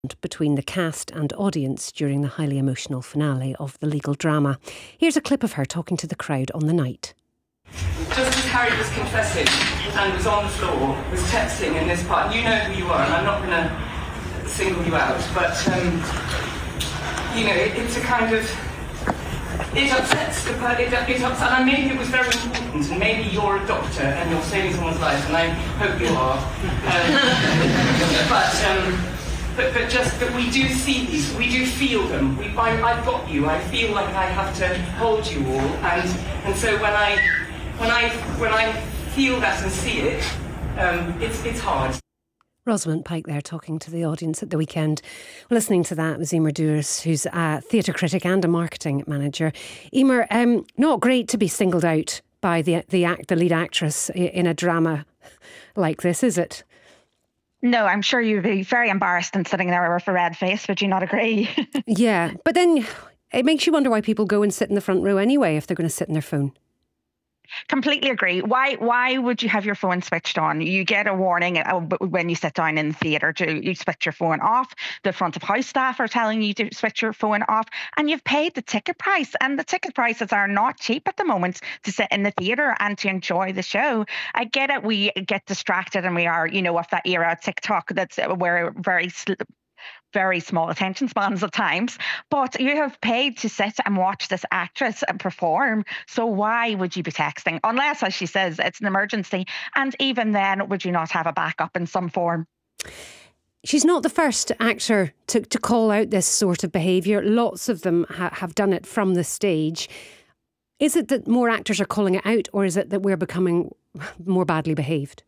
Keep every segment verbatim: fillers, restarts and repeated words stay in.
between the cast and audience during the highly emotional finale of the legal drama. Here's a clip of her talking to the crowd on the night. Just as Harry was confessing and was on the floor, was texting in this part, you know who you are, and I'm not going to single you out, but, um, you know, it, it's a kind of, it upsets the person, it, it upsets, and maybe it was very important, and maybe you're a doctor and you're saving someone's life, and I hope you are. Um, but, um, But, but just that we do see these, we do feel them. We, I, I've got you. I feel like I have to hold you all, and and so when I when I when I feel that and see it, um, it's it's hard. Rosamund Pike there talking to the audience at the weekend. Listening to that was Emer Dewars, who's a theatre critic and a marketing manager. Emer, um, not great to be singled out by the the act the lead actress in a drama like this, is it? No, I'm sure you'd be very embarrassed and sitting there with a red face. Would you not agree? Yeah, but then it makes you wonder why people go and sit in the front row anyway if they're going to sit on their phone. Completely agree. Why Why would you have your phone switched on? You get a warning when you sit down in the theatre to you switch your phone off. The front of house staff are telling you to switch your phone off, and you've paid the ticket price. And the ticket prices are not cheap at the moment to sit in the theatre and to enjoy the show. I get it. We get distracted, and we are, you know, of that era of TikTok that's where very. Sl- very small attention spans at times, but you have paid to sit and watch this actress perform. So why would you be texting? Unless, as she says, it's an emergency. And even then, would you not have a backup in some form? She's not the first actor to, to call out this sort of behaviour. Lots of them ha- have done it from the stage. Is it that more actors are calling it out, or is it that we're becoming more badly behaved?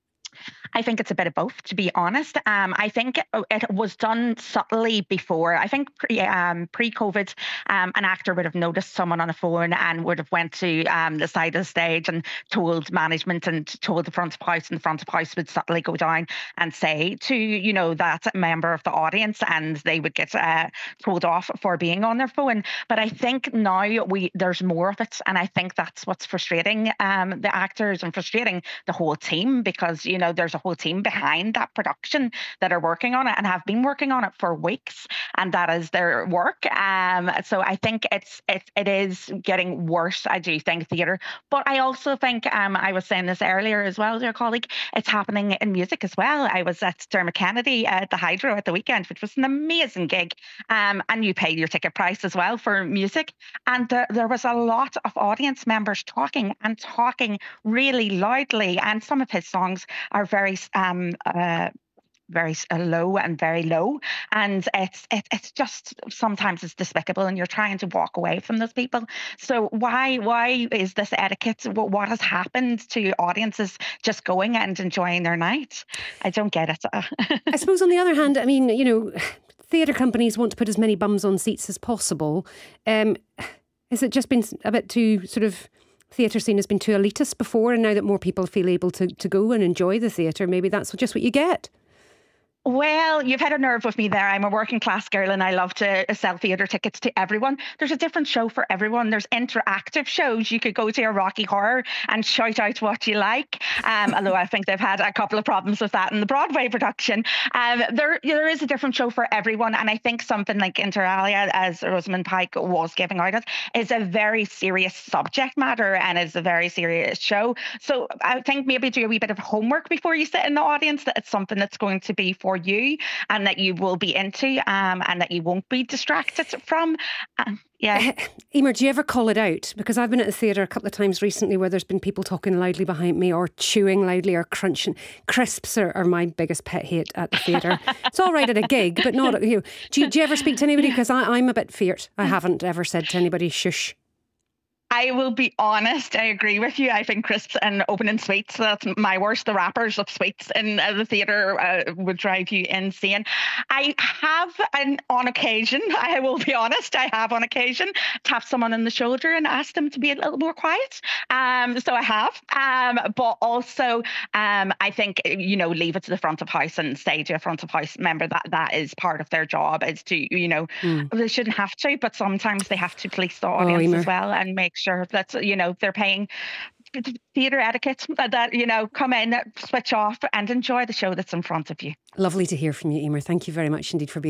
I think it's a bit of both, to be honest. Um, I think it was done subtly before. I think pre, um, pre-COVID, um, an actor would have noticed someone on a phone and would have went to um, the side of the stage and told management and told the front of house, and the front of house would subtly go down and say to, you know, that member of the audience, and they would get uh, told off for being on their phone. But I think now we there's more of it, and I think that's what's frustrating um, the actors and frustrating the whole team, because, you know, there's a whole team behind that production that are working on it and have been working on it for weeks, and that is their work. Um, so I think it's it, it is getting worse. I do think theatre, but I also think um, I was saying this earlier as well to your colleague. It's happening in music as well. I was at Dermot Kennedy at the Hydro at the weekend, which was an amazing gig, um, and you pay your ticket price as well for music. And there, there was a lot of audience members talking and talking really loudly, and some of his songs are very um uh very low and very low, and it's it, it's just sometimes it's despicable, and you're trying to walk away from those people. So why why is this etiquette? What, what has happened to audiences just going and enjoying their night? I don't get it. I suppose on the other hand, I mean, you know, theatre companies want to put as many bums on seats as possible. Um, has it just been a bit too sort of theatre scene has been too elitist before, and now that more people feel able to, to go and enjoy the theatre, maybe that's just what you get? Well, you've hit a nerve with me there. I'm a working class girl and I love to sell theatre tickets to everyone. There's a different show for everyone. There's interactive shows. You could go to a Rocky Horror and shout out what you like. Um, although I think they've had a couple of problems with that in the Broadway production. Um, there, there is a different show for everyone. And I think something like Inter Alia, as Rosamund Pike was giving out of, is a very serious subject matter and is a very serious show. So I think maybe do a wee bit of homework before you sit in the audience, that it's something that's going to be for you and that you will be into, um, and that you won't be distracted from. Um, yeah. Emer, do you ever call it out? Because I've been at the theatre a couple of times recently where there's been people talking loudly behind me or chewing loudly or crunching. Crisps are, are my biggest pet hate at the theatre. It's all right at a gig, but not, you know. Do you, do you ever speak to anybody? Because I'm a bit feared. I haven't ever said to anybody, shush. I will be honest, I agree with you. I think crisps and opening sweets, that's my worst. The wrappers of sweets in uh, the theatre uh, would drive you insane. I have, an, on occasion, I will be honest, I have on occasion tapped someone on the shoulder and asked them to be a little more quiet. Um, so I have. Um, but also, um, I think, you know, leave it to the front of house and say to a front of house member that that is part of their job, is to, you know, mm. they shouldn't have to, but sometimes they have to police the audience oh, as well and make sure that, you know, they're paying theatre etiquette that, you know, come in, switch off and enjoy the show that's in front of you. Lovely to hear from you, Emer. Thank you very much indeed for being